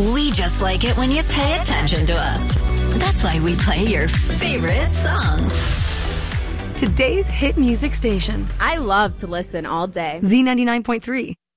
We just like it when you pay attention to us. That's why we play your favorite songs. Today's hit music station. I love to listen all day. Z99.3.